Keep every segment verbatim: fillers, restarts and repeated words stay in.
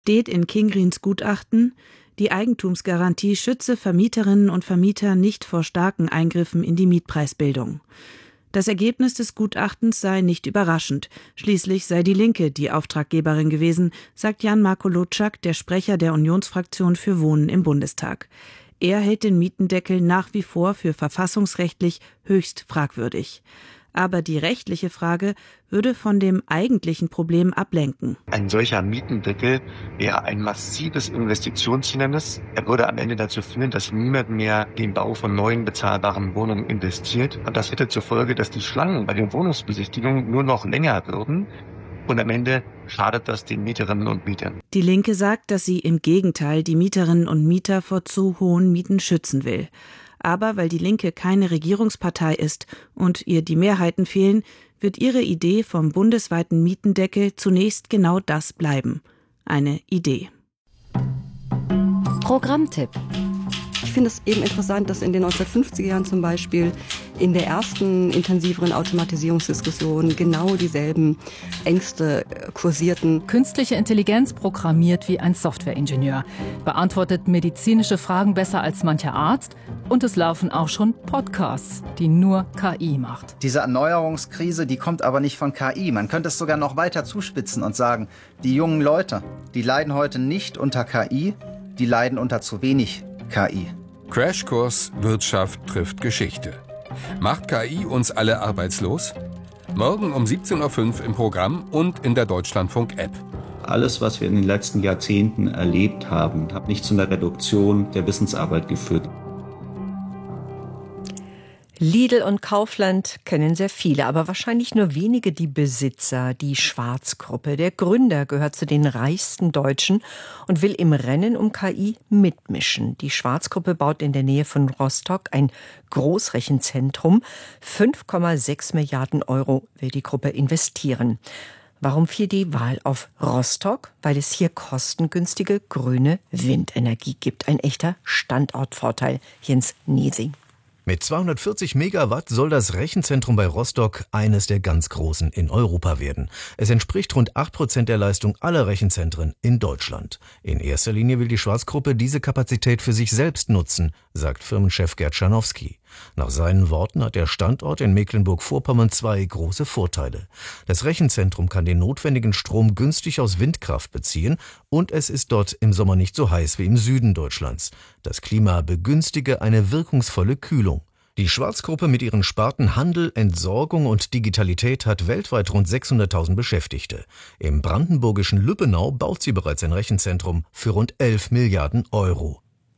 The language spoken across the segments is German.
Steht in Kinggrens Gutachten, die Eigentumsgarantie schütze Vermieterinnen und Vermieter nicht vor starken Eingriffen in die Mietpreisbildung. Das Ergebnis des Gutachtens sei nicht überraschend. Schließlich sei die Linke die Auftraggeberin gewesen, sagt Jan-Marco Lotschak, der Sprecher der Unionsfraktion für Wohnen im Bundestag. Er hält den Mietendeckel nach wie vor für verfassungsrechtlich höchst fragwürdig. Aber die rechtliche Frage würde von dem eigentlichen Problem ablenken. Ein solcher Mietendeckel wäre ein massives Investitionshindernis. Er würde am Ende dazu führen, dass niemand mehr den Bau von neuen bezahlbaren Wohnungen investiert. Und das hätte zur Folge, dass die Schlangen bei den Wohnungsbesichtigungen nur noch länger würden. Und am Ende schadet das den Mieterinnen und Mietern. Die Linke sagt, dass sie im Gegenteil die Mieterinnen und Mieter vor zu hohen Mieten schützen will. Aber weil die Linke keine Regierungspartei ist und ihr die Mehrheiten fehlen, wird ihre Idee vom bundesweiten Mietendeckel zunächst genau das bleiben. Eine Idee. Programmtipp. Ich finde es eben interessant, dass in den neunzehnhundertfünfziger Jahren zum Beispiel in der ersten intensiveren Automatisierungsdiskussion genau dieselben Ängste kursierten. Künstliche Intelligenz programmiert wie ein Softwareingenieur, beantwortet medizinische Fragen besser als mancher Arzt und es laufen auch schon Podcasts, die nur K I macht. Diese Erneuerungskrise, die kommt aber nicht von K I. Man könnte es sogar noch weiter zuspitzen und sagen, die jungen Leute, die leiden heute nicht unter K I, die leiden unter zu wenig K I. Crashkurs Wirtschaft trifft Geschichte. Macht K I uns alle arbeitslos? Morgen um siebzehn Uhr fünf im Programm und in der Deutschlandfunk-App. Alles, was wir in den letzten Jahrzehnten erlebt haben, hat nicht zu einer Reduktion der Wissensarbeit geführt. Lidl und Kaufland kennen sehr viele, aber wahrscheinlich nur wenige die Besitzer. Die Schwarz-Gruppe. Der Gründer gehört zu den reichsten Deutschen und will im Rennen um K I mitmischen. Die Schwarz-Gruppe baut in der Nähe von Rostock ein Großrechenzentrum. fünf Komma sechs Milliarden Euro will die Gruppe investieren. Warum fiel die Wahl auf Rostock? Weil es hier kostengünstige grüne Windenergie gibt. Ein echter Standortvorteil. Jens Niesing. Mit zweihundertvierzig Megawatt soll das Rechenzentrum bei Rostock eines der ganz großen in Europa werden. Es entspricht rund acht Prozent der Leistung aller Rechenzentren in Deutschland. In erster Linie will die Schwarz-Gruppe diese Kapazität für sich selbst nutzen, sagt Firmenchef Gerd Schanowski. Nach seinen Worten hat der Standort in Mecklenburg-Vorpommern zwei große Vorteile. Das Rechenzentrum kann den notwendigen Strom günstig aus Windkraft beziehen und es ist dort im Sommer nicht so heiß wie im Süden Deutschlands. Das Klima begünstige eine wirkungsvolle Kühlung. Die Schwarz-Gruppe mit ihren Sparten Handel, Entsorgung und Digitalität hat weltweit rund sechshunderttausend Beschäftigte. Im brandenburgischen Lübbenau baut sie bereits ein Rechenzentrum für rund elf Milliarden Euro.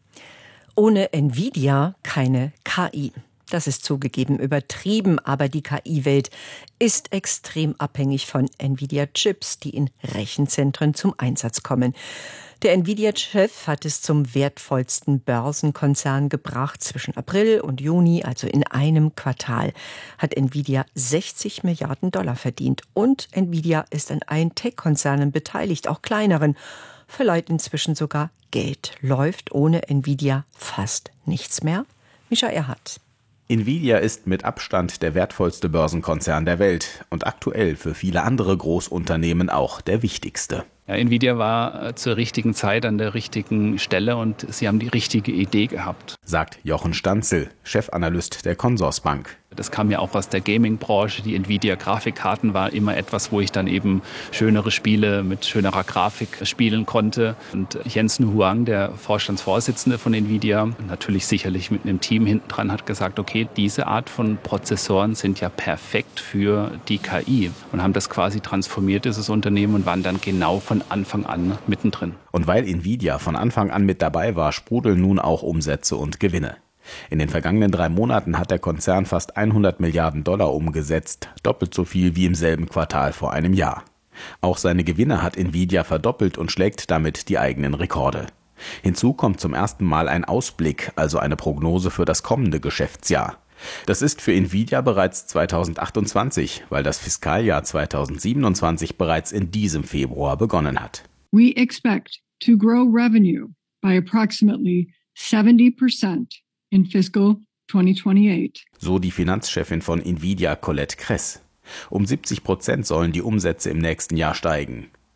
Ohne Nvidia keine K I. Das ist zugegeben übertrieben, aber die K I-Welt ist extrem abhängig von Nvidia-Chips, die in Rechenzentren zum Einsatz kommen. Der Nvidia-Chef hat es zum wertvollsten Börsenkonzern gebracht. Zwischen April und Juni, also in einem Quartal, hat Nvidia sechzig Milliarden Dollar verdient. Und Nvidia ist an allen Tech-Konzernen beteiligt, auch kleineren. Verleiht inzwischen sogar Geld. Läuft ohne Nvidia fast nichts mehr? Mischa Erhardt. Nvidia ist mit Abstand der wertvollste Börsenkonzern der Welt und aktuell für viele andere Großunternehmen auch der wichtigste. Ja, Nvidia war zur richtigen Zeit an der richtigen Stelle und sie haben die richtige Idee gehabt, sagt Jochen Stanzel, Chefanalyst der Consorsbank. Das kam ja auch aus der Gaming-Branche. Die Nvidia-Grafikkarten war immer etwas, wo ich dann eben schönere Spiele mit schönerer Grafik spielen konnte. Und Jensen Huang, der Vorstandsvorsitzende von Nvidia, natürlich sicherlich mit einem Team hinten dran, hat gesagt, okay, diese Art von Prozessoren sind ja perfekt für die K I und haben das quasi transformiert, dieses Unternehmen, und waren dann genau von Anfang an mittendrin. Und weil Nvidia von Anfang an mit dabei war, sprudeln nun auch Umsätze und Gewinne. In den vergangenen drei Monaten hat der Konzern fast hundert Milliarden Dollar umgesetzt, doppelt so viel wie im selben Quartal vor einem Jahr. Auch seine Gewinne hat Nvidia verdoppelt und schlägt damit die eigenen Rekorde. Hinzu kommt zum ersten Mal ein Ausblick, also eine Prognose für das kommende Geschäftsjahr. Das ist für Nvidia bereits zweitausendachtundzwanzig, weil das Fiskaljahr zweitausendsiebenundzwanzig bereits in diesem Februar begonnen hat. We expect to grow revenue by approximately seventy percent. In fiscal twenty twenty-eight. So die Finanzchefin von Nvidia, Colette Kress. Um siebzig Prozent sollen die Umsätze im nächsten Jahr steigen.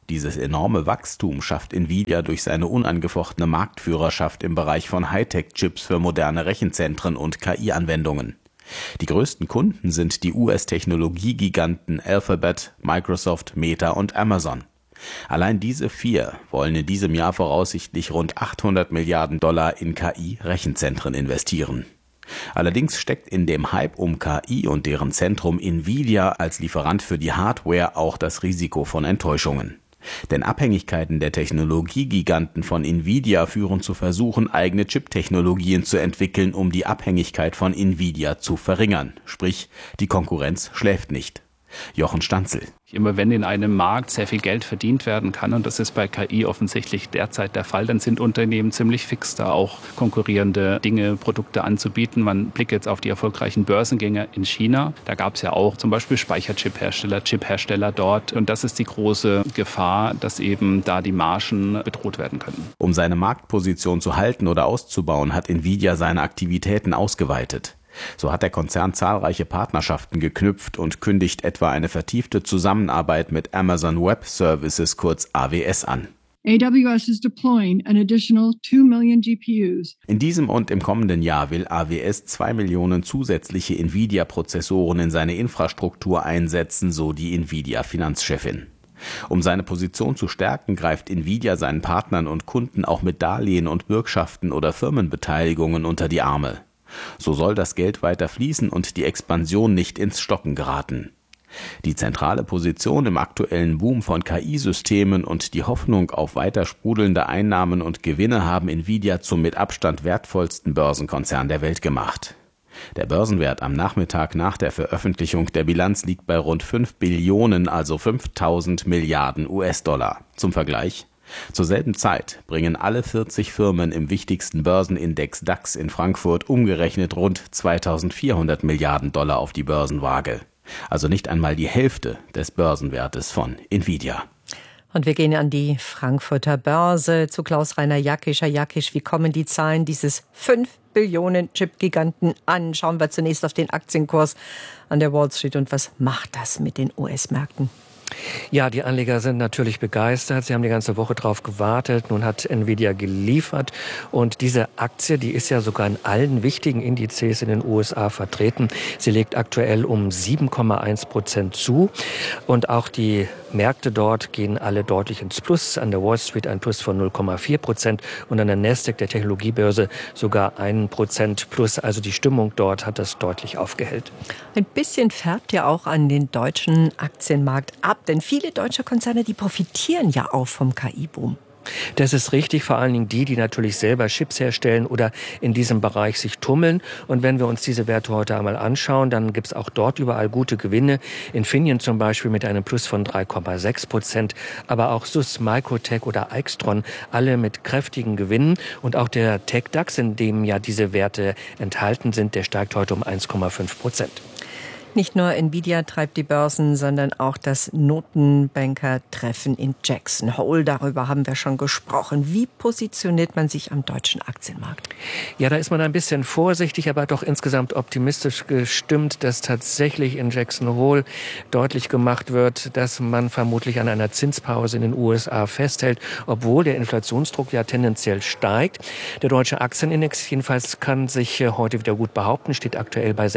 Dieses enorme Wachstum schafft Nvidia durch seine unangefochtene Marktführerschaft im Bereich von Hightech-Chips für moderne Rechenzentren und K I-Anwendungen. Die größten Kunden sind die U S-Technologiegiganten Alphabet, Microsoft, Meta und Amazon. Allein diese vier wollen in diesem Jahr voraussichtlich rund achthundert Milliarden Dollar in K I-Rechenzentren investieren. Allerdings steckt in dem Hype um K I und deren Zentrum Nvidia als Lieferant für die Hardware auch das Risiko von Enttäuschungen. Denn Abhängigkeiten der Technologiegiganten von Nvidia führen zu Versuchen, eigene Chip-Technologien zu entwickeln, um die Abhängigkeit von Nvidia zu verringern. Sprich, die Konkurrenz schläft nicht. Jochen Stanzel. Immer wenn in einem Markt sehr viel Geld verdient werden kann, und das ist bei K I offensichtlich derzeit der Fall, dann sind Unternehmen ziemlich fix, da auch konkurrierende Dinge, Produkte anzubieten. Man blickt jetzt auf die erfolgreichen Börsengänge in China. Da gab es ja auch zum Beispiel Speicherchip-Hersteller, Chip-Hersteller dort. Und das ist die große Gefahr, dass eben da die Margen bedroht werden können. Um seine Marktposition zu halten oder auszubauen, hat Nvidia seine Aktivitäten ausgeweitet. So hat der Konzern zahlreiche Partnerschaften geknüpft und kündigt etwa eine vertiefte Zusammenarbeit mit Amazon Web Services, kurz A W S, an. A W S is deploying an additional two million G P Us. In diesem und im kommenden Jahr will A W S zwei Millionen zusätzliche Nvidia-Prozessoren in seine Infrastruktur einsetzen, so die Nvidia-Finanzchefin. Um seine Position zu stärken, greift Nvidia seinen Partnern und Kunden auch mit Darlehen und Bürgschaften oder Firmenbeteiligungen unter die Arme. So soll das Geld weiter fließen und die Expansion nicht ins Stocken geraten. Die zentrale Position im aktuellen Boom von K I-Systemen und die Hoffnung auf weiter sprudelnde Einnahmen und Gewinne haben Nvidia zum mit Abstand wertvollsten Börsenkonzern der Welt gemacht. Der Börsenwert am Nachmittag nach der Veröffentlichung der Bilanz liegt bei rund fünf Billionen, also fünftausend Milliarden U S-Dollar. Zum Vergleich: Zur selben Zeit bringen alle vierzig Firmen im wichtigsten Börsenindex DAX in Frankfurt umgerechnet rund zweitausendvierhundert Milliarden Dollar auf die Börsenwaage. Also nicht einmal die Hälfte des Börsenwertes von Nvidia. Und wir gehen an die Frankfurter Börse zu Klaus-Rainer Jackisch. Herr Jackisch, wie kommen die Zahlen dieses fünf Billionen Chip-Giganten an? Schauen wir zunächst auf den Aktienkurs an der Wall Street und was macht das mit den U S-Märkten? Ja, die Anleger sind natürlich begeistert. Sie haben die ganze Woche drauf gewartet. Nun hat Nvidia geliefert. Und diese Aktie, die ist ja sogar in allen wichtigen Indizes in den U S A vertreten. Sie legt aktuell um sieben Komma eins Prozent zu. Und auch die Märkte dort gehen alle deutlich ins Plus. An der Wall Street ein Plus von null Komma vier Prozent und an der Nasdaq, der Technologiebörse, sogar ein Prozent plus. Also die Stimmung dort hat das deutlich aufgehellt. Ein bisschen färbt ja auch an den deutschen Aktienmarkt ab, denn viele deutsche Konzerne, die profitieren ja auch vom K I-Boom. Das ist richtig, vor allen Dingen die, die natürlich selber Chips herstellen oder in diesem Bereich sich tummeln. Und wenn wir uns diese Werte heute einmal anschauen, dann gibt es auch dort überall gute Gewinne. Infineon zum Beispiel mit einem Plus von drei Komma sechs Prozent, aber auch S U S, Microtech oder Aixtron, alle mit kräftigen Gewinnen. Und auch der Tech-DAX, in dem ja diese Werte enthalten sind, der steigt heute um eins Komma fünf Prozent. Nicht nur Nvidia treibt die Börsen, sondern auch das Notenbanker-Treffen in Jackson Hole. Darüber haben wir schon gesprochen. Wie positioniert man sich am deutschen Aktienmarkt? Ja, da ist man ein bisschen vorsichtig, aber doch insgesamt optimistisch gestimmt, dass tatsächlich in Jackson Hole deutlich gemacht wird, dass man vermutlich an einer Zinspause in den U S A festhält, obwohl der Inflationsdruck ja tendenziell steigt. Der deutsche Aktienindex jedenfalls kann sich heute wieder gut behaupten, steht aktuell bei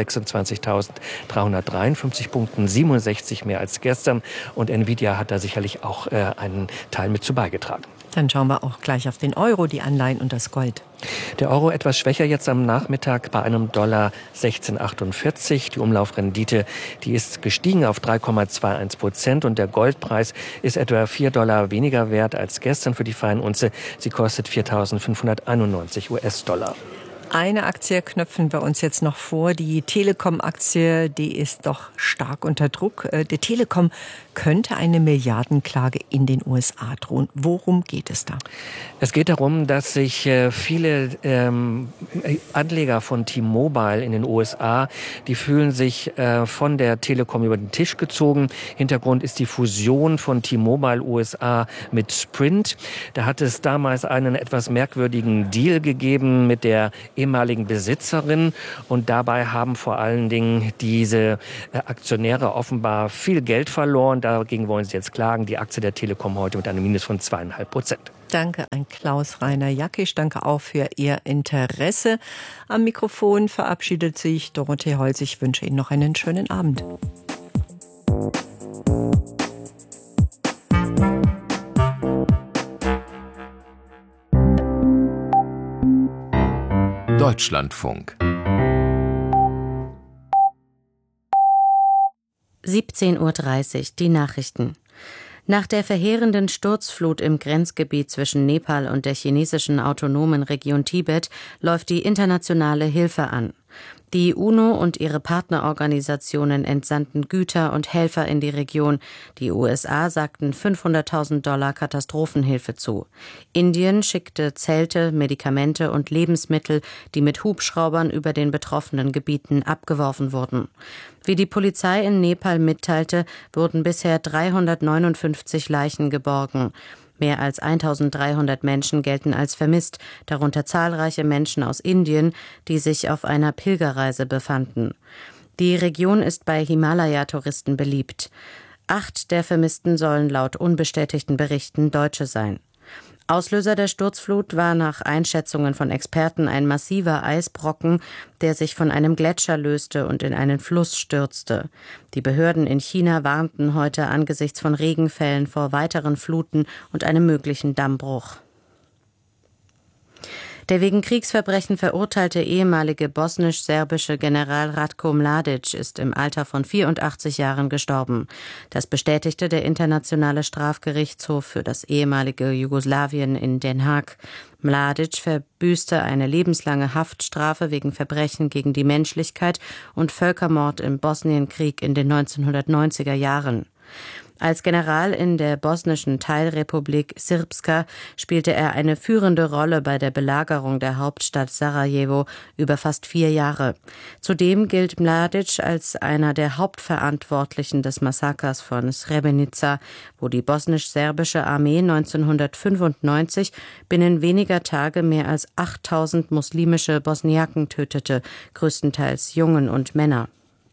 sechsundzwanzigtausenddreihundertdreiundfünfzig Punkten, siebenundsechzig mehr als gestern. Und Nvidia hat da sicherlich auch äh, einen Teil mit zu beigetragen. Dann schauen wir auch gleich auf den Euro, die Anleihen und das Gold. Der Euro etwas schwächer jetzt am Nachmittag bei einem Dollar sechzehn Komma achtundvierzig. Die Umlaufrendite, die ist gestiegen auf drei Komma einundzwanzig Prozent und der Goldpreis ist etwa vier Dollar weniger wert als gestern für die Feinunze. Sie kostet viertausendfünfhunderteinundneunzig U S-Dollar. Eine Aktie knöpfen wir uns jetzt noch vor. Die Telekom-Aktie, die ist doch stark unter Druck. Die Telekom könnte eine Milliardenklage in den U S A drohen. Worum geht es da? Es geht darum, dass sich viele ähm, Anleger von T-Mobile in den U S A, die fühlen sich äh, von der Telekom über den Tisch gezogen. Hintergrund ist die Fusion von T-Mobile U S A mit Sprint. Da hat es damals einen etwas merkwürdigen Deal gegeben mit der ehemaligen Besitzerinnen. Und dabei haben vor allen Dingen diese Aktionäre offenbar viel Geld verloren. Dagegen wollen sie jetzt klagen. Die Aktie der Telekom heute mit einem Minus von zweieinhalb Prozent. Danke an Klaus-Rainer Jackisch. Danke auch für Ihr Interesse. Am Mikrofon verabschiedet sich Dorothee Holz. Ich wünsche Ihnen noch einen schönen Abend. Deutschlandfunk. siebzehn Uhr dreißig, die Nachrichten. Nach der verheerenden Sturzflut im Grenzgebiet zwischen Nepal und der chinesischen autonomen Region Tibet läuft die internationale Hilfe an. Die UNO und ihre Partnerorganisationen entsandten Güter und Helfer in die Region. Die U S A sagten fünfhunderttausend Dollar Katastrophenhilfe zu. Indien schickte Zelte, Medikamente und Lebensmittel, die mit Hubschraubern über den betroffenen Gebieten abgeworfen wurden. Wie die Polizei in Nepal mitteilte, wurden bisher dreihundertneunundfünfzig Leichen geborgen. Mehr als eintausenddreihundert Menschen gelten als vermisst, darunter zahlreiche Menschen aus Indien, die sich auf einer Pilgerreise befanden. Die Region ist bei Himalaya-Touristen beliebt. Acht der Vermissten sollen laut unbestätigten Berichten Deutsche sein. Auslöser der Sturzflut war nach Einschätzungen von Experten ein massiver Eisbrocken, der sich von einem Gletscher löste und in einen Fluss stürzte. Die Behörden in China warnten heute angesichts von Regenfällen vor weiteren Fluten und einem möglichen Dammbruch. Der wegen Kriegsverbrechen verurteilte ehemalige bosnisch-serbische General Ratko Mladic ist im Alter von vierundachtzig Jahren gestorben. Das bestätigte der Internationale Strafgerichtshof für das ehemalige Jugoslawien in Den Haag. Mladic verbüßte eine lebenslange Haftstrafe wegen Verbrechen gegen die Menschlichkeit und Völkermord im Bosnienkrieg in den neunzehnhundertneunziger Jahren. Als General in der bosnischen Teilrepublik Srpska spielte er eine führende Rolle bei der Belagerung der Hauptstadt Sarajevo über fast vier Jahre. Zudem gilt Mladic als einer der Hauptverantwortlichen des Massakers von Srebrenica, wo die bosnisch-serbische Armee neunzehnhundertfünfundneunzig binnen weniger Tage mehr als achttausend muslimische Bosniaken tötete, größtenteils Jungen und Männer.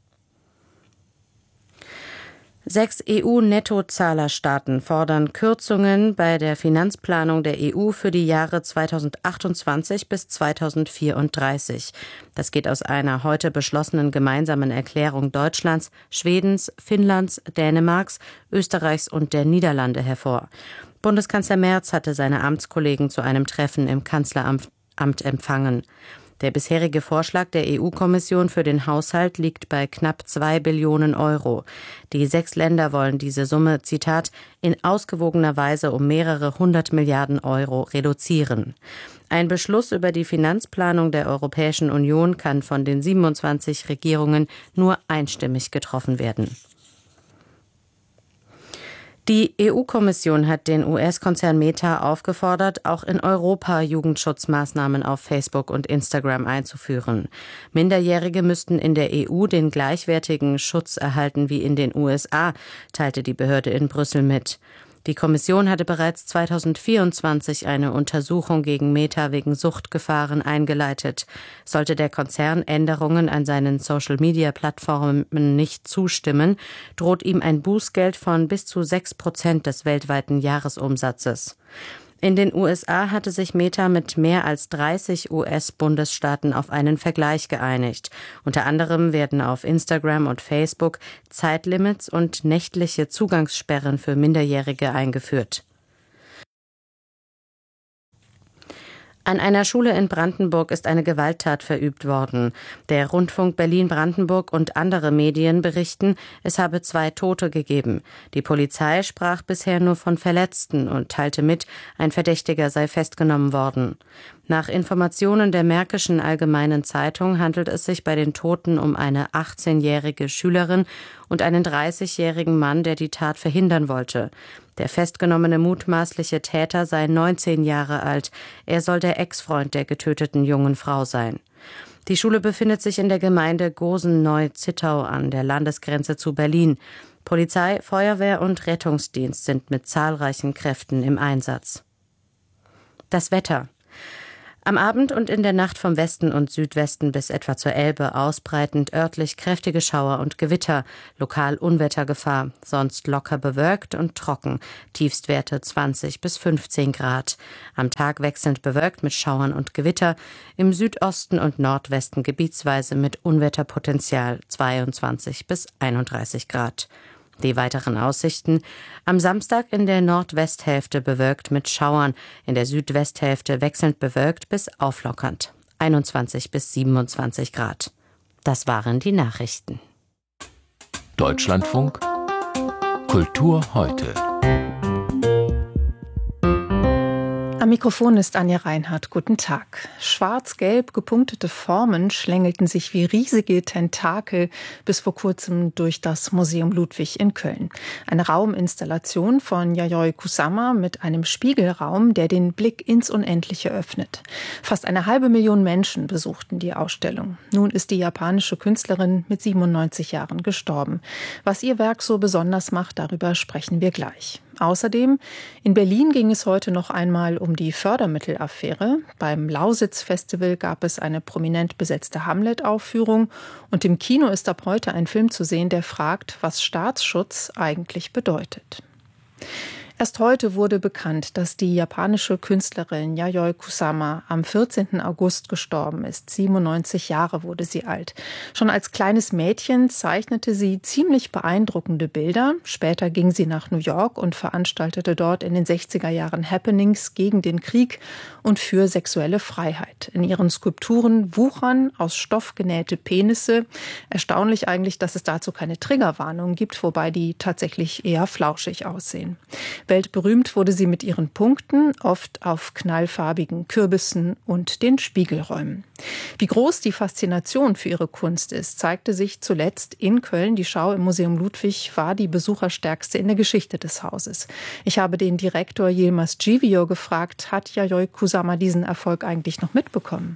Sechs E U-Nettozahlerstaaten fordern Kürzungen bei der Finanzplanung der E U für die Jahre zweitausendachtundzwanzig bis zweitausendvierunddreißig. Das geht aus einer heute beschlossenen gemeinsamen Erklärung Deutschlands, Schwedens, Finnlands, Dänemarks, Österreichs und der Niederlande hervor. Bundeskanzler Merz hatte seine Amtskollegen zu einem Treffen im Kanzleramt empfangen. Der bisherige Vorschlag der E U-Kommission für den Haushalt liegt bei knapp zwei Billionen Euro. Die sechs Länder wollen diese Summe, Zitat, in ausgewogener Weise um mehrere hundert Milliarden Euro reduzieren. Ein Beschluss über die Finanzplanung der Europäischen Union kann von den siebenundzwanzig Regierungen nur einstimmig getroffen werden. Die E U-Kommission hat den U S-Konzern Meta aufgefordert, auch in Europa Jugendschutzmaßnahmen auf Facebook und Instagram einzuführen. Minderjährige müssten in der E U den gleichwertigen Schutz erhalten wie in den U S A, teilte die Behörde in Brüssel mit. Die Kommission hatte bereits zweitausendvierundzwanzig eine Untersuchung gegen Meta wegen Suchtgefahren eingeleitet. Sollte der Konzern Änderungen an seinen Social-Media-Plattformen nicht zustimmen, droht ihm ein Bußgeld von bis zu sechs Prozent des weltweiten Jahresumsatzes. In den U S A hatte sich Meta mit mehr als dreißig U S-Bundesstaaten auf einen Vergleich geeinigt. Unter anderem werden auf Instagram und Facebook Zeitlimits und nächtliche Zugangssperren für Minderjährige eingeführt. An einer Schule in Brandenburg ist eine Gewalttat verübt worden. Der Rundfunk Berlin-Brandenburg und andere Medien berichten, es habe zwei Tote gegeben. Die Polizei sprach bisher nur von Verletzten und teilte mit, ein Verdächtiger sei festgenommen worden. Nach Informationen der Märkischen Allgemeinen Zeitung handelt es sich bei den Toten um eine achtzehnjährige Schülerin und einen dreißigjährigen Mann, der die Tat verhindern wollte. Der festgenommene mutmaßliche Täter sei neunzehn Jahre alt. Er soll der Ex-Freund der getöteten jungen Frau sein. Die Schule befindet sich in der Gemeinde Gosen-Neu-Zittau an der Landesgrenze zu Berlin. Polizei, Feuerwehr und Rettungsdienst sind mit zahlreichen Kräften im Einsatz. Das Wetter. Am Abend und in der Nacht vom Westen und Südwesten bis etwa zur Elbe ausbreitend örtlich kräftige Schauer und Gewitter, lokal Unwettergefahr, sonst locker bewölkt und trocken, Tiefstwerte zwanzig bis fünfzehn Grad. Am Tag wechselnd bewölkt mit Schauern und Gewitter, im Südosten und Nordwesten gebietsweise mit Unwetterpotenzial zweiundzwanzig bis einunddreißig Grad. Die weiteren Aussichten: am Samstag in der Nordwesthälfte bewölkt mit Schauern, in der Südwesthälfte wechselnd bewölkt bis auflockernd, einundzwanzig bis siebenundzwanzig Grad. Das waren die Nachrichten. Deutschlandfunk Kultur heute. Am Mikrofon ist Anja Reinhardt. Guten Tag. Schwarz-gelb gepunktete Formen schlängelten sich wie riesige Tentakel bis vor kurzem durch das Museum Ludwig in Köln. Eine Rauminstallation von Yayoi Kusama mit einem Spiegelraum, der den Blick ins Unendliche öffnet. Fast eine halbe Million Menschen besuchten die Ausstellung. Nun ist die japanische Künstlerin mit siebenundneunzig Jahren gestorben. Was ihr Werk so besonders macht, darüber sprechen wir gleich. Außerdem, in Berlin ging es heute noch einmal um die Fördermittelaffäre. Beim Lausitz-Festival gab es eine prominent besetzte Hamlet-Aufführung. Und im Kino ist ab heute ein Film zu sehen, der fragt, was Staatsschutz eigentlich bedeutet. Erst heute wurde bekannt, dass die japanische Künstlerin Yayoi Kusama am vierzehnten August gestorben ist. siebenundneunzig Jahre wurde sie alt. Schon als kleines Mädchen zeichnete sie ziemlich beeindruckende Bilder. Später ging sie nach New York und veranstaltete dort in den sechziger Jahren Happenings gegen den Krieg und für sexuelle Freiheit. In ihren Skulpturen wuchern aus Stoff genähte Penisse. Erstaunlich eigentlich, dass es dazu keine Triggerwarnung gibt, wobei die tatsächlich eher flauschig aussehen. Weltberühmt wurde sie mit ihren Punkten, oft auf knallfarbigen Kürbissen und den Spiegelräumen. Wie groß die Faszination für ihre Kunst ist, zeigte sich zuletzt in Köln. Die Schau im Museum Ludwig war die besucherstärkste in der Geschichte des Hauses. Ich habe den Direktor Yilmaz Givio gefragt, hat Yayoi Kusama diesen Erfolg eigentlich noch mitbekommen?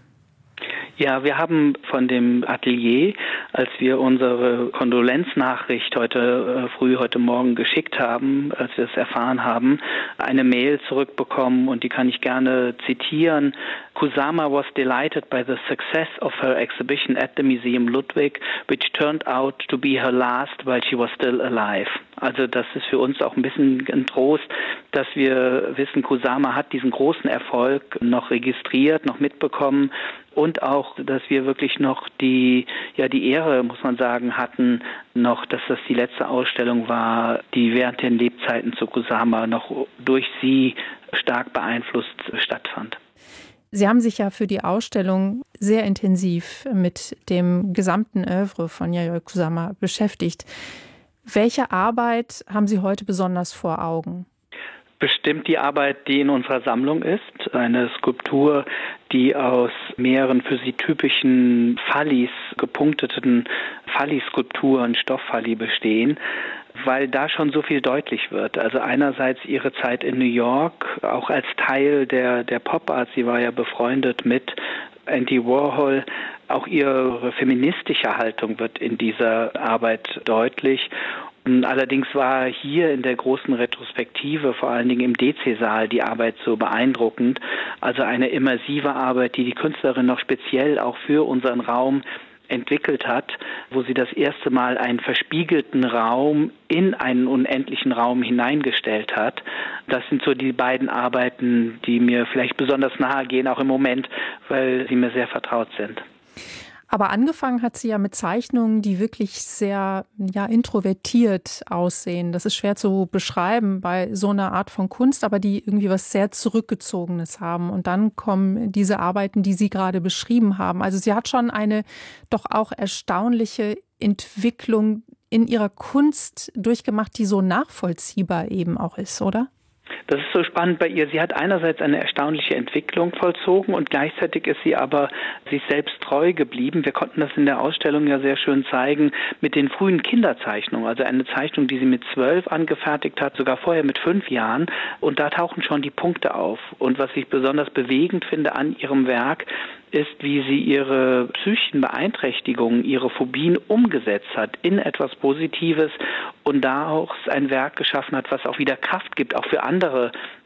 Ja, wir haben von dem Atelier, als wir unsere Kondolenznachricht heute äh, früh, heute Morgen geschickt haben, als wir es erfahren haben, eine Mail zurückbekommen und die kann ich gerne zitieren. Kusama was delighted by the success of her exhibition at the Museum Ludwig, which turned out to be her last while she was still alive. Also das ist für uns auch ein bisschen ein Trost, dass wir wissen, Kusama hat diesen großen Erfolg noch registriert, noch mitbekommen und auch, dass wir wirklich noch die, ja, die Ehre, muss man sagen, hatten, noch, dass das die letzte Ausstellung war, die während den Lebzeiten zu Kusama noch durch sie stark beeinflusst stattfand. Sie haben sich ja für die Ausstellung sehr intensiv mit dem gesamten Œuvre von Yayoi Kusama beschäftigt. Welche Arbeit haben Sie heute besonders vor Augen? Bestimmt die Arbeit, die in unserer Sammlung ist. Eine Skulptur, die aus mehreren für sie typischen Fallis, gepunkteten Falli-Skulpturen, Stofffalli bestehen, weil da schon so viel deutlich wird. Also einerseits ihre Zeit in New York, auch als Teil der, der Pop-Art. Sie war ja befreundet mit Andy Warhol. Auch ihre feministische Haltung wird in dieser Arbeit deutlich. Allerdings war hier in der großen Retrospektive, vor allen Dingen im D C-Saal, die Arbeit so beeindruckend. Also eine immersive Arbeit, die die Künstlerin noch speziell auch für unseren Raum entwickelt hat, wo sie das erste Mal einen verspiegelten Raum in einen unendlichen Raum hineingestellt hat. Das sind so die beiden Arbeiten, die mir vielleicht besonders nahe gehen, auch im Moment, weil sie mir sehr vertraut sind. Aber angefangen hat sie ja mit Zeichnungen, die wirklich sehr ja, introvertiert aussehen. Das ist schwer zu beschreiben bei so einer Art von Kunst, aber die irgendwie was sehr Zurückgezogenes haben. Und dann kommen diese Arbeiten, die Sie gerade beschrieben haben. Also sie hat schon eine doch auch erstaunliche Entwicklung in ihrer Kunst durchgemacht, die so nachvollziehbar eben auch ist, oder? Das ist so spannend bei ihr. Sie hat einerseits eine erstaunliche Entwicklung vollzogen und gleichzeitig ist sie aber sich selbst treu geblieben. Wir konnten das in der Ausstellung ja sehr schön zeigen mit den frühen Kinderzeichnungen. Also eine Zeichnung, die sie mit zwölf angefertigt hat, sogar vorher mit fünf Jahren. Und da tauchen schon die Punkte auf. Und was ich besonders bewegend finde an ihrem Werk, ist, wie sie ihre psychischen Beeinträchtigungen, ihre Phobien umgesetzt hat in etwas Positives und da auch ein Werk geschaffen hat, was auch wieder Kraft gibt, auch für andere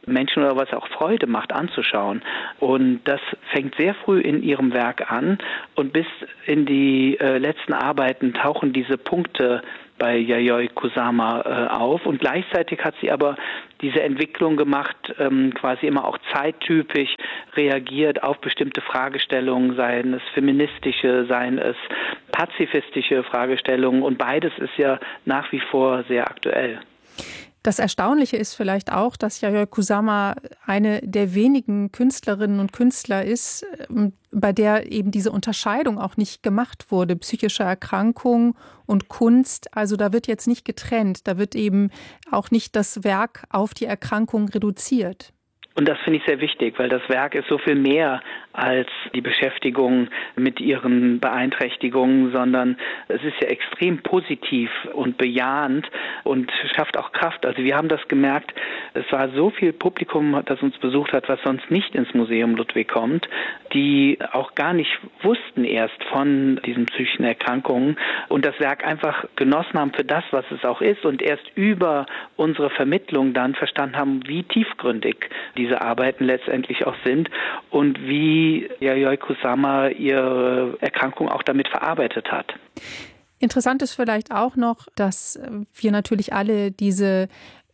Menschen oder was auch Freude macht anzuschauen. Und das fängt sehr früh in ihrem Werk an und bis in die äh, letzten Arbeiten tauchen diese Punkte bei Yayoi Kusama äh, auf. Und gleichzeitig hat sie aber diese Entwicklung gemacht, ähm, quasi immer auch zeittypisch reagiert auf bestimmte Fragestellungen, seien es feministische, seien es pazifistische Fragestellungen. Und beides ist ja nach wie vor sehr aktuell. Das Erstaunliche ist vielleicht auch, dass Yayoi Kusama eine der wenigen Künstlerinnen und Künstler ist, bei der eben diese Unterscheidung auch nicht gemacht wurde. Psychische Erkrankung und Kunst, also da wird jetzt nicht getrennt, da wird eben auch nicht das Werk auf die Erkrankung reduziert. Und das finde ich sehr wichtig, weil das Werk ist so viel mehr als die Beschäftigung mit ihren Beeinträchtigungen, sondern es ist ja extrem positiv und bejahend und schafft auch Kraft. Also wir haben das gemerkt, es war so viel Publikum, das uns besucht hat, was sonst nicht ins Museum Ludwig kommt, die auch gar nicht wussten erst von diesen psychischen Erkrankungen und das Werk einfach genossen haben für das, was es auch ist und erst über unsere Vermittlung dann verstanden haben, wie tiefgründig diese Arbeiten letztendlich auch sind und wie Yayoi Kusama ihre Erkrankung auch damit verarbeitet hat. Interessant ist vielleicht auch noch, dass wir natürlich alle diese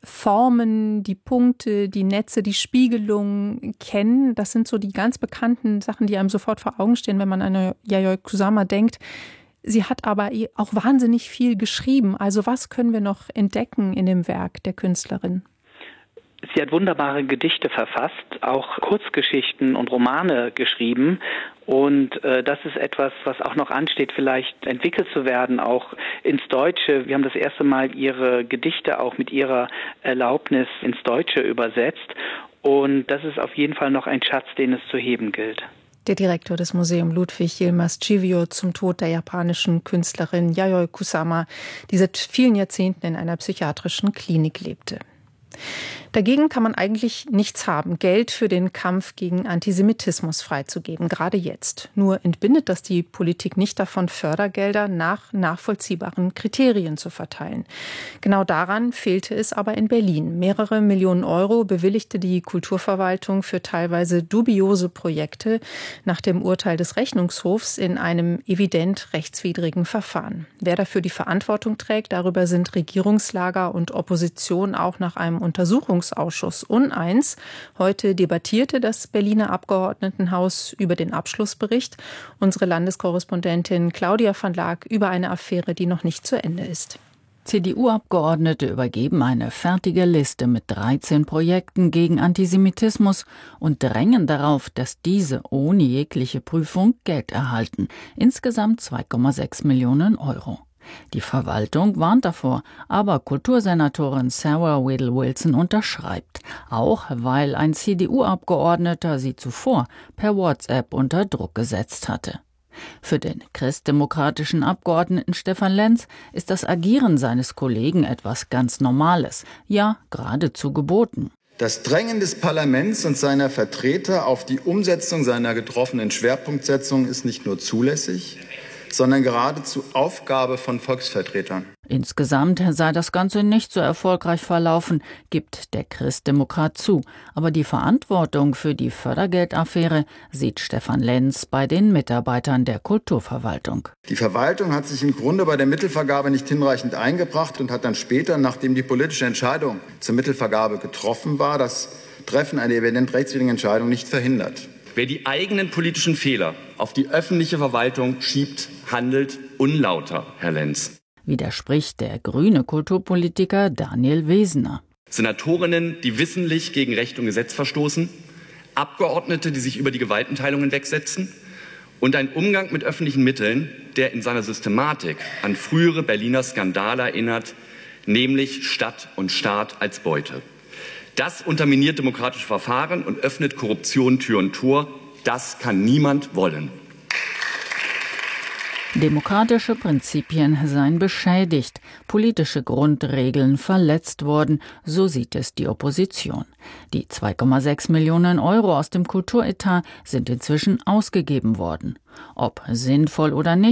Formen, die Punkte, die Netze, die Spiegelungen kennen. Das sind so die ganz bekannten Sachen, die einem sofort vor Augen stehen, wenn man an Yayoi Kusama denkt. Sie hat aber auch wahnsinnig viel geschrieben. Also was können wir noch entdecken in dem Werk der Künstlerin? Sie hat wunderbare Gedichte verfasst, auch Kurzgeschichten und Romane geschrieben. Und äh, das ist etwas, was auch noch ansteht, vielleicht entwickelt zu werden, auch ins Deutsche. Wir haben das erste Mal ihre Gedichte auch mit ihrer Erlaubnis ins Deutsche übersetzt. Und das ist auf jeden Fall noch ein Schatz, den es zu heben gilt. Der Direktor des Museums Ludwig, Yilmaz Chivio, zum Tod der japanischen Künstlerin Yayoi Kusama, die seit vielen Jahrzehnten in einer psychiatrischen Klinik lebte. Dagegen kann man eigentlich nichts haben, Geld für den Kampf gegen Antisemitismus freizugeben, gerade jetzt. Nur entbindet das die Politik nicht davon, Fördergelder nach nachvollziehbaren Kriterien zu verteilen. Genau daran fehlte es aber in Berlin. Mehrere Millionen Euro bewilligte die Kulturverwaltung für teilweise dubiose Projekte nach dem Urteil des Rechnungshofs in einem evident rechtswidrigen Verfahren. Wer dafür die Verantwortung trägt, darüber sind Regierungslager und Opposition auch nach einem Untersuchungsausschuss uneins. Heute debattierte das Berliner Abgeordnetenhaus über den Abschlussbericht. Unsere Landeskorrespondentin Claudia van Laak über eine Affäre, die noch nicht zu Ende ist. C D U-Abgeordnete übergeben eine fertige Liste mit dreizehn Projekten gegen Antisemitismus und drängen darauf, dass diese ohne jegliche Prüfung Geld erhalten. Insgesamt zwei Komma sechs Millionen Euro. Die Verwaltung warnt davor, aber Kultursenatorin Sarah Whittle-Wilson unterschreibt, auch weil ein C D U-Abgeordneter sie zuvor per WhatsApp unter Druck gesetzt hatte. Für den christdemokratischen Abgeordneten Stefan Lenz ist das Agieren seines Kollegen etwas ganz Normales, ja geradezu geboten. Das Drängen des Parlaments und seiner Vertreter auf die Umsetzung seiner getroffenen Schwerpunktsetzung ist nicht nur zulässig, sondern geradezu Aufgabe von Volksvertretern. Insgesamt sei das Ganze nicht so erfolgreich verlaufen, gibt der Christdemokrat zu. Aber die Verantwortung für die Fördergeldaffäre sieht Stefan Lenz bei den Mitarbeitern der Kulturverwaltung. Die Verwaltung hat sich im Grunde bei der Mittelvergabe nicht hinreichend eingebracht und hat dann später, nachdem die politische Entscheidung zur Mittelvergabe getroffen war, das Treffen einer evident rechtswidrigen Entscheidung nicht verhindert. Wer die eigenen politischen Fehler auf die öffentliche Verwaltung schiebt, handelt unlauter, Herr Lenz. Widerspricht der grüne Kulturpolitiker Daniel Wesener. Senatorinnen, die wissentlich gegen Recht und Gesetz verstoßen, Abgeordnete, die sich über die Gewaltenteilung hinwegsetzen und ein Umgang mit öffentlichen Mitteln, der in seiner Systematik an frühere Berliner Skandale erinnert, nämlich Stadt und Staat als Beute. Das unterminiert demokratische Verfahren und öffnet Korruption Tür und Tor. Das kann niemand wollen. Demokratische Prinzipien seien beschädigt, politische Grundregeln verletzt worden, so sieht es die Opposition. Die zwei Komma sechs Millionen Euro aus dem Kulturetat sind inzwischen ausgegeben worden. Ob sinnvoll oder nicht,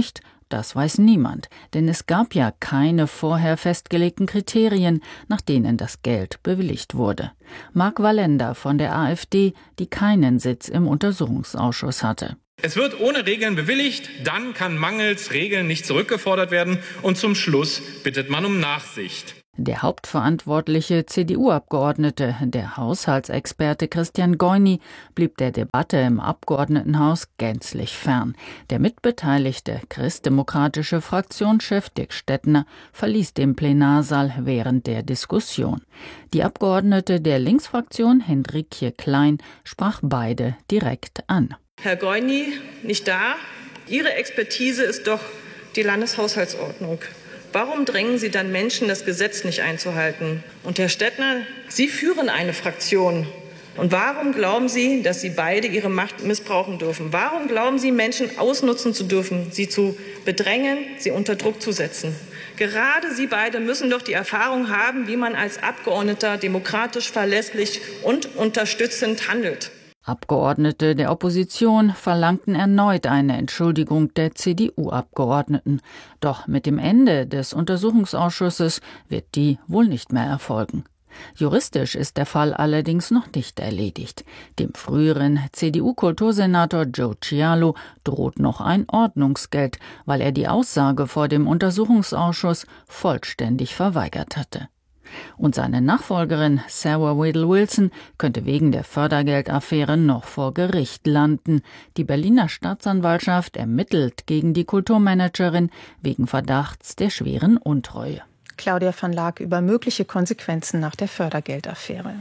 Das weiß niemand, denn es gab ja keine vorher festgelegten Kriterien, nach denen das Geld bewilligt wurde. Marc Wallender von der AfD, die keinen Sitz im Untersuchungsausschuss hatte. Es wird ohne Regeln bewilligt, dann kann mangels Regeln nicht zurückgefordert werden und zum Schluss bittet man um Nachsicht. Der hauptverantwortliche C D U-Abgeordnete, der Haushaltsexperte Christian Goini, blieb der Debatte im Abgeordnetenhaus gänzlich fern. Der mitbeteiligte christdemokratische Fraktionschef Dick Stettner verließ den Plenarsaal während der Diskussion. Die Abgeordnete der Linksfraktion, Hendrikje Klein, sprach beide direkt an. Herr Goini, nicht da? Ihre Expertise ist doch die Landeshaushaltsordnung. Warum drängen Sie dann Menschen, das Gesetz nicht einzuhalten? Und Herr Stettner, Sie führen eine Fraktion. Und warum glauben Sie, dass Sie beide Ihre Macht missbrauchen dürfen? Warum glauben Sie, Menschen ausnutzen zu dürfen, sie zu bedrängen, sie unter Druck zu setzen? Gerade Sie beide müssen doch die Erfahrung haben, wie man als Abgeordneter demokratisch, verlässlich und unterstützend handelt. Abgeordnete der Opposition verlangten erneut eine Entschuldigung der C D U-Abgeordneten. Doch mit dem Ende des Untersuchungsausschusses wird die wohl nicht mehr erfolgen. Juristisch ist der Fall allerdings noch nicht erledigt. Dem früheren C D U-Kultursenator Joe Cialo droht noch ein Ordnungsgeld, weil er die Aussage vor dem Untersuchungsausschuss vollständig verweigert hatte. Und seine Nachfolgerin Sarah Whittle-Wilson könnte wegen der Fördergeldaffäre noch vor Gericht landen. Die Berliner Staatsanwaltschaft ermittelt gegen die Kulturmanagerin wegen Verdachts der schweren Untreue. Claudia van Laak über mögliche Konsequenzen nach der Fördergeldaffäre.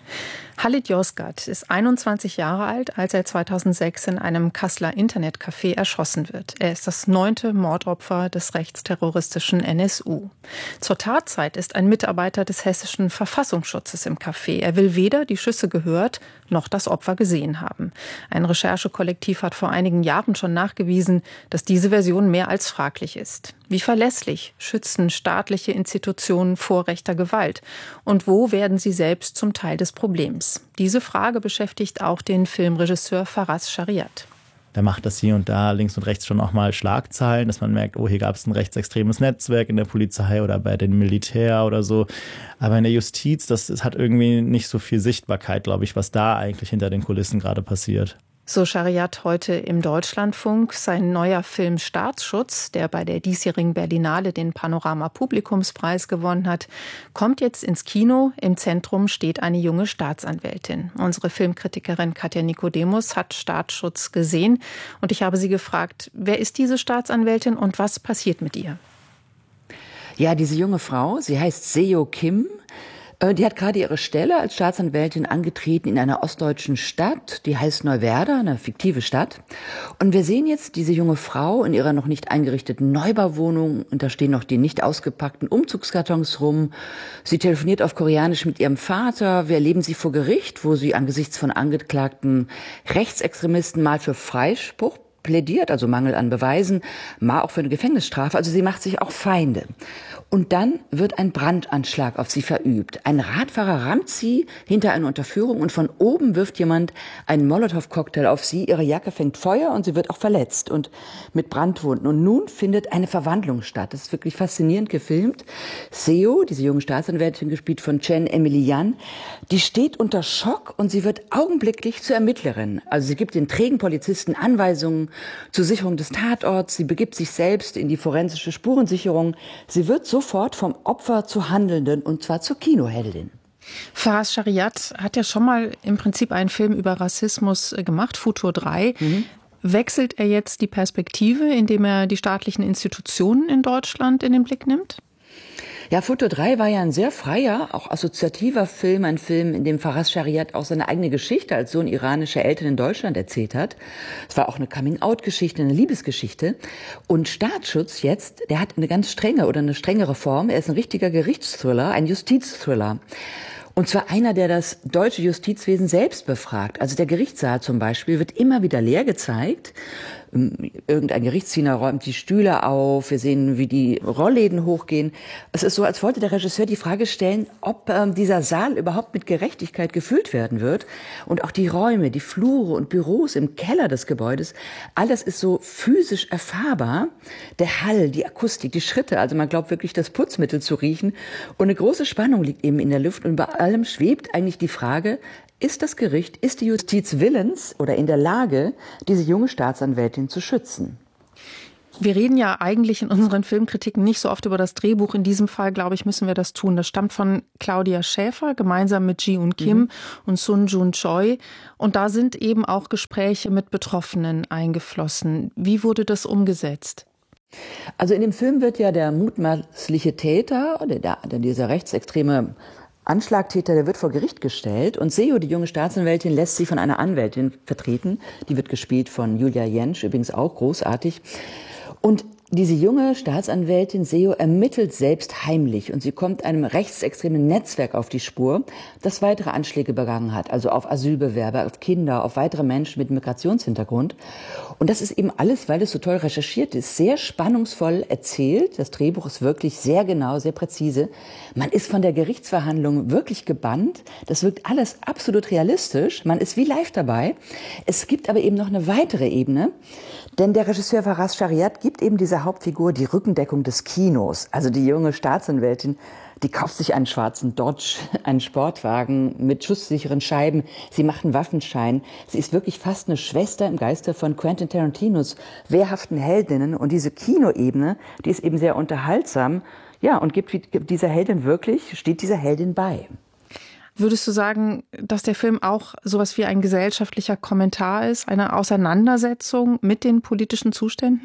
Halit Yozgat ist einundzwanzig Jahre alt, als er zweitausendsechs in einem Kasseler Internetcafé erschossen wird. Er ist das neunte Mordopfer des rechtsterroristischen N S U. Zur Tatzeit ist ein Mitarbeiter des hessischen Verfassungsschutzes im Café. Er will weder die Schüsse gehört noch das Opfer gesehen haben. Ein Recherchekollektiv hat vor einigen Jahren schon nachgewiesen, dass diese Version mehr als fraglich ist. Wie verlässlich schützen staatliche Institutionen vor rechter Gewalt? Und wo werden sie selbst zum Teil des Problems? Diese Frage beschäftigt auch den Filmregisseur Faraz Shariat. Da macht das hier und da links und rechts schon auch mal Schlagzeilen, dass man merkt, oh, hier gab es ein rechtsextremes Netzwerk in der Polizei oder bei dem Militär oder so. Aber in der Justiz, das, das hat irgendwie nicht so viel Sichtbarkeit, glaube ich, was da eigentlich hinter den Kulissen gerade passiert. So Shariat heute im Deutschlandfunk. Sein neuer Film Staatsschutz, der bei der diesjährigen Berlinale den Panorama-Publikumspreis gewonnen hat, kommt jetzt ins Kino. Im Zentrum steht eine junge Staatsanwältin. Unsere Filmkritikerin Katja Nikodemus hat Staatsschutz gesehen. Und ich habe sie gefragt, wer ist diese Staatsanwältin und was passiert mit ihr? Ja, diese junge Frau, sie heißt Seo Kim. Die hat gerade ihre Stelle als Staatsanwältin angetreten in einer ostdeutschen Stadt, die heißt Neuwerder, eine fiktive Stadt. Und wir sehen jetzt diese junge Frau in ihrer noch nicht eingerichteten Neubauwohnung und da stehen noch die nicht ausgepackten Umzugskartons rum. Sie telefoniert auf Koreanisch mit ihrem Vater. Wir erleben sie vor Gericht, wo sie angesichts von angeklagten Rechtsextremisten mal für Freispruch plädiert, also Mangel an Beweisen, mal auch für eine Gefängnisstrafe. Also sie macht sich auch Feinde. Und dann wird ein Brandanschlag auf sie verübt. Ein Radfahrer rammt sie hinter eine Unterführung und von oben wirft jemand einen Molotow-Cocktail auf sie. Ihre Jacke fängt Feuer und sie wird auch verletzt und mit Brandwunden. Und nun findet eine Verwandlung statt. Das ist wirklich faszinierend gefilmt. Seo, diese junge Staatsanwältin, gespielt von Chen Emily-Yan, die steht unter Schock und sie wird augenblicklich zur Ermittlerin. Also sie gibt den trägen Polizisten Anweisungen zur Sicherung des Tatorts. Sie begibt sich selbst in die forensische Spurensicherung. Sie wird so sofort vom Opfer zur Handelnden und zwar zur Kinoheldin. Faraz Shariat hat ja schon mal im Prinzip einen Film über Rassismus gemacht, Futur drei. Mhm. Wechselt er jetzt die Perspektive, indem er die staatlichen Institutionen in Deutschland in den Blick nimmt? Ja, Futur drei war ja ein sehr freier, auch assoziativer Film, ein Film, in dem Faraz Shariat auch seine eigene Geschichte als Sohn iranischer Eltern in Deutschland erzählt hat. Es war auch eine Coming-out-Geschichte, eine Liebesgeschichte. Und Staatsschutz jetzt, der hat eine ganz strenge oder eine strengere Form. Er ist ein richtiger Gerichtsthriller, ein Justizthriller. Und zwar einer, der das deutsche Justizwesen selbst befragt. Also der Gerichtssaal zum Beispiel wird immer wieder leer gezeigt. Irgendein Gerichtsdiener räumt die Stühle auf. Wir sehen, wie die Rollläden hochgehen. Es ist so, als wollte der Regisseur die Frage stellen, ob ähm, dieser Saal überhaupt mit Gerechtigkeit gefüllt werden wird. Und auch die Räume, die Flure und Büros im Keller des Gebäudes, alles ist so physisch erfahrbar. Der Hall, die Akustik, die Schritte, also man glaubt wirklich, das Putzmittel zu riechen. Und eine große Spannung liegt eben in der Luft und bei allem schwebt eigentlich die Frage, ist das Gericht, ist die Justiz willens oder in der Lage, diese junge Staatsanwältin zu schützen? Wir reden ja eigentlich in unseren Filmkritiken nicht so oft über das Drehbuch. In diesem Fall, glaube ich, müssen wir das tun. Das stammt von Claudia Schäfer, gemeinsam mit Ji-Eun Kim mhm. und Sun Jun Choi. Und da sind eben auch Gespräche mit Betroffenen eingeflossen. Wie wurde das umgesetzt? Also in dem Film wird ja der mutmaßliche Täter, oder der, dieser rechtsextreme Anschlagtäter, der wird vor Gericht gestellt und Seo, die junge Staatsanwältin, lässt sich von einer Anwältin vertreten. Die wird gespielt von Julia Jentsch, übrigens auch großartig. Und diese junge Staatsanwältin Seo ermittelt selbst heimlich und sie kommt einem rechtsextremen Netzwerk auf die Spur, das weitere Anschläge begangen hat, also auf Asylbewerber, auf Kinder, auf weitere Menschen mit Migrationshintergrund. Und das ist eben alles, weil es so toll recherchiert ist, sehr spannungsvoll erzählt. Das Drehbuch ist wirklich sehr genau, sehr präzise. Man ist von der Gerichtsverhandlung wirklich gebannt. Das wirkt alles absolut realistisch. Man ist wie live dabei. Es gibt aber eben noch eine weitere Ebene. Denn der Regisseur Faraz Shariat gibt eben dieser Hauptfigur die Rückendeckung des Kinos. Also die junge Staatsanwältin, die kauft sich einen schwarzen Dodge, einen Sportwagen mit schusssicheren Scheiben. Sie macht einen Waffenschein. Sie ist wirklich fast eine Schwester im Geiste von Quentin Tarantinos wehrhaften Heldinnen. Und diese Kinoebene, die ist eben sehr unterhaltsam. Ja, und gibt, gibt dieser Heldin wirklich, steht dieser Heldin bei. Würdest du sagen, dass der Film auch sowas wie ein gesellschaftlicher Kommentar ist, eine Auseinandersetzung mit den politischen Zuständen?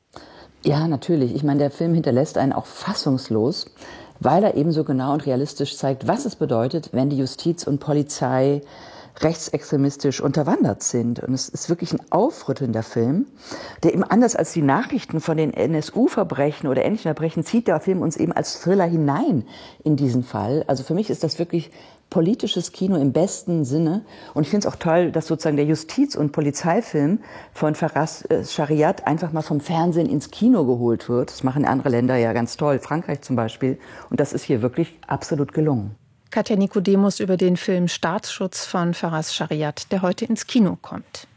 Ja, natürlich. Ich meine, der Film hinterlässt einen auch fassungslos, weil er eben so genau und realistisch zeigt, was es bedeutet, wenn die Justiz und Polizei rechtsextremistisch unterwandert sind. Und es ist wirklich ein aufrüttelnder Film, der eben anders als die Nachrichten von den N S U-Verbrechen oder ähnlichen Verbrechen zieht der Film uns eben als Thriller hinein in diesen Fall. Also für mich ist das wirklich politisches Kino im besten Sinne. Und ich finde es auch toll, dass sozusagen der Justiz- und Polizeifilm von Faraz Shariat einfach mal vom Fernsehen ins Kino geholt wird. Das machen andere Länder ja ganz toll, Frankreich zum Beispiel. Und das ist hier wirklich absolut gelungen. Katja Nikodemus über den Film Staatsschutz von Faraz Shariat, der heute ins Kino kommt.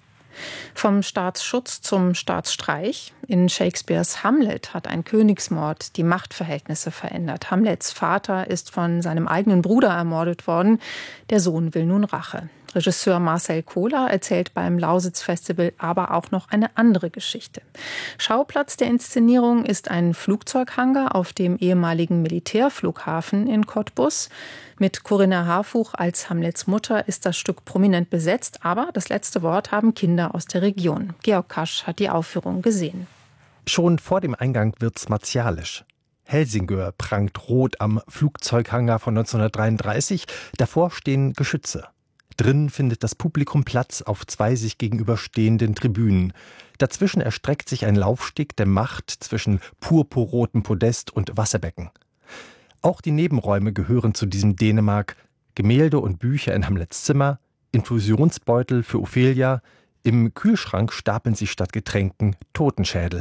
Vom Staatsschutz zum Staatsstreich. In Shakespeares Hamlet hat ein Königsmord die Machtverhältnisse verändert. Hamlets Vater ist von seinem eigenen Bruder ermordet worden. Der Sohn will nun Rache. Regisseur Marcel Kohler erzählt beim Lausitz-Festival aber auch noch eine andere Geschichte. Schauplatz der Inszenierung ist ein Flugzeughangar auf dem ehemaligen Militärflughafen in Cottbus. Mit Corinna Harfuch als Hamlets Mutter ist das Stück prominent besetzt, aber das letzte Wort haben Kinder aus der Region. Georg Kasch hat die Aufführung gesehen. Schon vor dem Eingang wird's martialisch. Helsingør prangt rot am Flugzeughangar von neunzehnhundertdreiunddreißig. Davor stehen Geschütze. Drin findet das Publikum Platz auf zwei sich gegenüberstehenden Tribünen. Dazwischen erstreckt sich ein Laufsteg der Macht zwischen purpurrotem Podest und Wasserbecken. Auch die Nebenräume gehören zu diesem Dänemark. Gemälde und Bücher in Hamlets Zimmer, Infusionsbeutel für Ophelia, im Kühlschrank stapeln sich statt Getränken Totenschädel.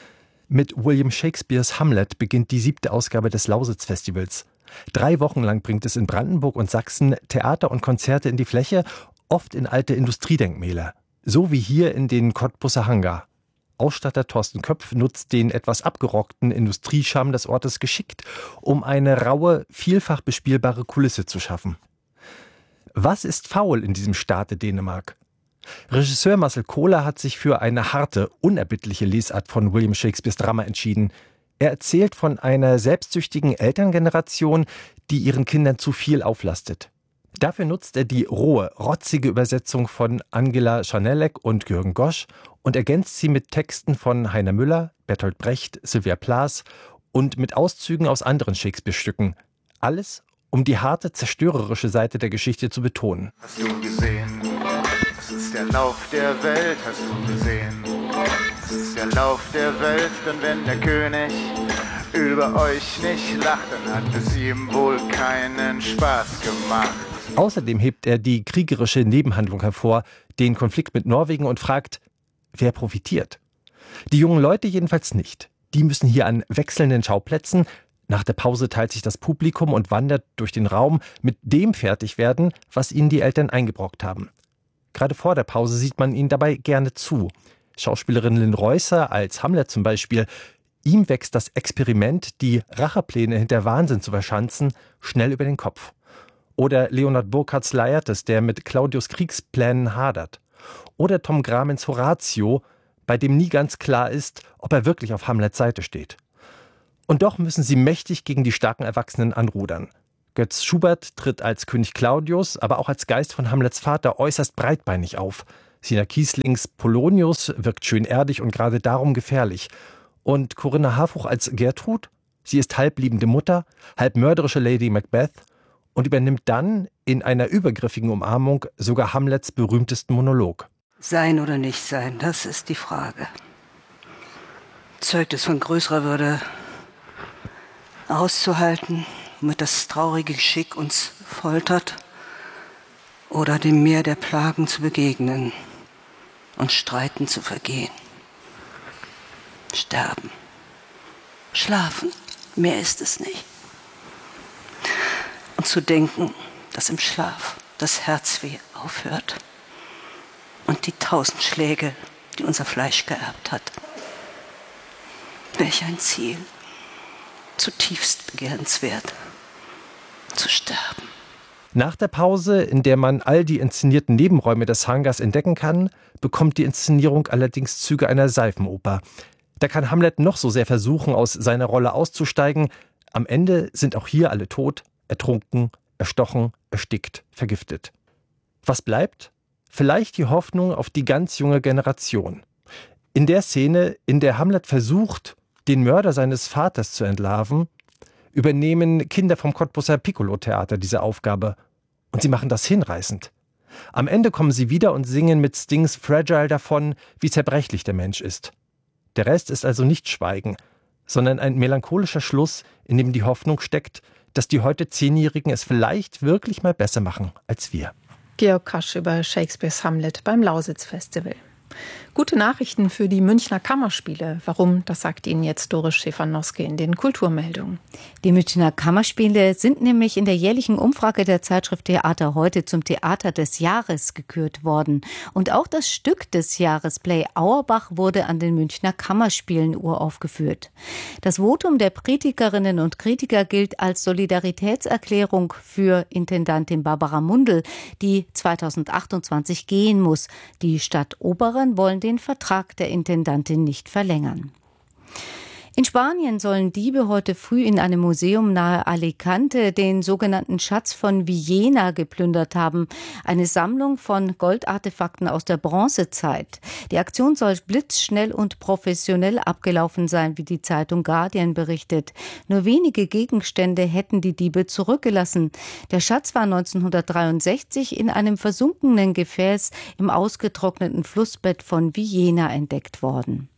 Mit William Shakespeares Hamlet beginnt die siebte Ausgabe des Lausitz-Festivals. Drei Wochen lang bringt es in Brandenburg und Sachsen Theater und Konzerte in die Fläche, oft in alte Industriedenkmäler. So wie hier in den Cottbuser Hangar. Ausstatter Thorsten Köpf nutzt den etwas abgerockten Industriescharme des Ortes geschickt, um eine raue, vielfach bespielbare Kulisse zu schaffen. Was ist faul in diesem Staate Dänemark? Regisseur Marcel Kohler hat sich für eine harte, unerbittliche Lesart von William Shakespeares Drama entschieden. Er erzählt von einer selbstsüchtigen Elterngeneration, die ihren Kindern zu viel auflastet. Dafür nutzt er die rohe, rotzige Übersetzung von Angela Schanelek und Jürgen Gosch und ergänzt sie mit Texten von Heiner Müller, Bertolt Brecht, Sylvia Plath und mit Auszügen aus anderen Shakespeare-Stücken. Alles, um die harte, zerstörerische Seite der Geschichte zu betonen. Hast du gesehen? Das ist der Lauf der Welt, hast du gesehen? Das ist der Lauf der Welt, denn wenn der König über euch nicht lacht, dann hat es ihm wohl keinen Spaß gemacht. Außerdem hebt er die kriegerische Nebenhandlung hervor, den Konflikt mit Norwegen und fragt, wer profitiert? Die jungen Leute jedenfalls nicht. Die müssen hier an wechselnden Schauplätzen. Nach der Pause teilt sich das Publikum und wandert durch den Raum mit dem fertig werden, was ihnen die Eltern eingebrockt haben. Gerade vor der Pause sieht man ihnen dabei gerne zu. Schauspielerin Lynn Reusser als Hamlet zum Beispiel. Ihm wächst das Experiment, die Rachepläne hinter Wahnsinn zu verschanzen, schnell über den Kopf. Oder Leonard Burkhardts Laertes, der mit Claudius Kriegsplänen hadert. Oder Tom Gramens Horatio, bei dem nie ganz klar ist, ob er wirklich auf Hamlets Seite steht. Und doch müssen sie mächtig gegen die starken Erwachsenen anrudern. Götz Schubert tritt als König Claudius, aber auch als Geist von Hamlets Vater äußerst breitbeinig auf. Sina Kieslings Polonius wirkt schön erdig und gerade darum gefährlich. Und Corinna Harfuch als Gertrud? Sie ist halb liebende Mutter, halb mörderische Lady Macbeth und übernimmt dann in einer übergriffigen Umarmung sogar Hamlets berühmtesten Monolog. Sein oder nicht sein, das ist die Frage. Zeugt es von größerer Würde, auszuhalten, womit das traurige Geschick uns foltert, oder dem Meer der Plagen zu begegnen und Streiten zu vergehen. Sterben, schlafen, mehr ist es nicht. Und zu denken, dass im Schlaf das Herzweh aufhört und die tausend Schläge, die unser Fleisch geerbt hat. Welch ein Ziel, zutiefst begehrenswert, zu sterben. Nach der Pause, in der man all die inszenierten Nebenräume des Hangars entdecken kann, bekommt die Inszenierung allerdings Züge einer Seifenoper. Da kann Hamlet noch so sehr versuchen, aus seiner Rolle auszusteigen. Am Ende sind auch hier alle tot, ertrunken, erstochen, erstickt, vergiftet. Was bleibt? Vielleicht die Hoffnung auf die ganz junge Generation. In der Szene, in der Hamlet versucht, den Mörder seines Vaters zu entlarven, übernehmen Kinder vom Cottbuser Piccolo-Theater diese Aufgabe. Und sie machen das hinreißend. Am Ende kommen sie wieder und singen mit Stings Fragile davon, wie zerbrechlich der Mensch ist. Der Rest ist also nicht Schweigen, sondern ein melancholischer Schluss, in dem die Hoffnung steckt, dass die heute Zehnjährigen es vielleicht wirklich mal besser machen als wir. Georg Kasch über Shakespeares Hamlet beim Lausitz-Festival. Gute Nachrichten für die Münchner Kammerspiele. Warum? Das sagt Ihnen jetzt Doris Schäfer-Noske in den Kulturmeldungen. Die Münchner Kammerspiele sind nämlich in der jährlichen Umfrage der Zeitschrift Theater heute zum Theater des Jahres gekürt worden. Und auch das Stück des Jahres, Play Auerbach, wurde an den Münchner Kammerspielen uraufgeführt. Das Votum der Kritikerinnen und Kritiker gilt als Solidaritätserklärung für Intendantin Barbara Mundl, die zweitausendachtundzwanzig gehen muss. Die Stadt Oberen wollen den Vertrag der Intendantin nicht verlängern. In Spanien sollen Diebe heute früh in einem Museum nahe Alicante den sogenannten Schatz von Villena geplündert haben. Eine Sammlung von Goldartefakten aus der Bronzezeit. Die Aktion soll blitzschnell und professionell abgelaufen sein, wie die Zeitung Guardian berichtet. Nur wenige Gegenstände hätten die Diebe zurückgelassen. Der Schatz war neunzehnhundertdreiundsechzig in einem versunkenen Gefäß im ausgetrockneten Flussbett von Villena entdeckt worden.